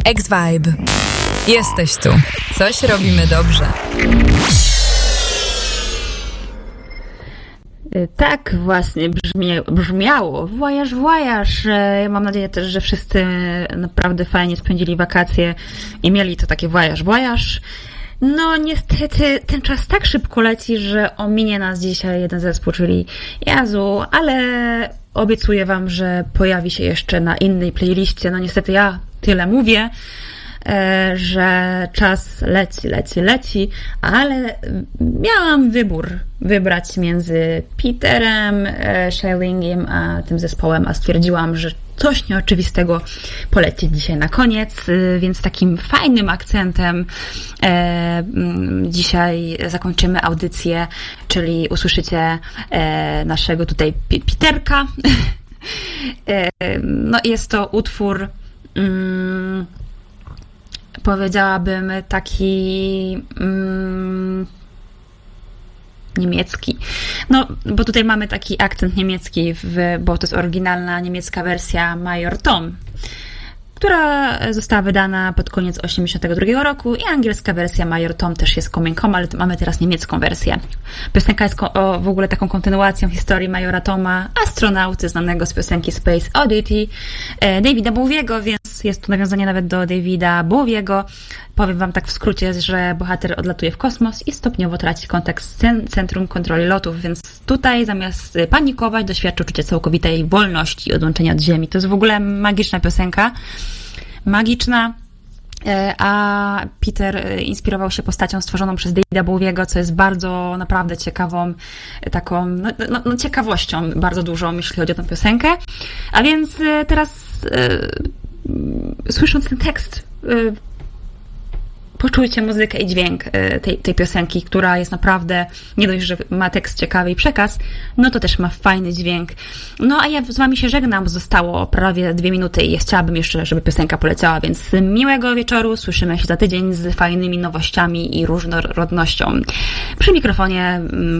X-Vibe. Jesteś tu. Coś robimy dobrze. Tak właśnie brzmiało. Voyage. Ja mam nadzieję też, że wszyscy naprawdę fajnie spędzili wakacje i mieli to takie voyage. No niestety ten czas tak szybko leci, że ominie nas dzisiaj jeden zespół, czyli Yazoo, ale obiecuję wam, że pojawi się jeszcze na innej playliście. No niestety ja tyle mówię, że czas leci, ale miałam wybrać między Peterem Schellingiem a tym zespołem, a stwierdziłam, że coś nieoczywistego poleci dzisiaj na koniec, więc takim fajnym akcentem dzisiaj zakończymy audycję, czyli usłyszycie naszego tutaj Peterka. No jest to utwór powiedziałabym taki niemiecki. No, bo tutaj mamy taki akcent niemiecki, bo to jest oryginalna niemiecka wersja Major Tom, która została wydana pod koniec 1982 roku i angielska wersja Major Tom też jest coming home, ale mamy teraz niemiecką wersję. Piosenka jest w ogóle taką kontynuacją historii Majora Toma, astronauty znanego z piosenki Space Oddity Davida Bowiego, więc jest tu nawiązanie nawet do Davida Bowiego. Powiem wam tak w skrócie, że bohater odlatuje w kosmos i stopniowo traci kontakt z centrum kontroli lotów, więc tutaj zamiast panikować doświadczy uczucia całkowitej wolności i odłączenia od Ziemi. To jest w ogóle magiczna piosenka. Magiczna, a Peter inspirował się postacią stworzoną przez Davida Bowiego, co jest bardzo naprawdę ciekawą taką, ciekawością bardzo dużą, jeśli chodzi o tę piosenkę. A więc teraz słysząc ten tekst, poczujcie muzykę i dźwięk tej piosenki, która jest naprawdę, nie dość, że ma tekst ciekawy i przekaz, no to też ma fajny dźwięk. No a ja z wami się żegnam, zostało prawie 2 minuty i chciałabym jeszcze, żeby piosenka poleciała, więc miłego wieczoru, słyszymy się za tydzień z fajnymi nowościami i różnorodnością. Przy mikrofonie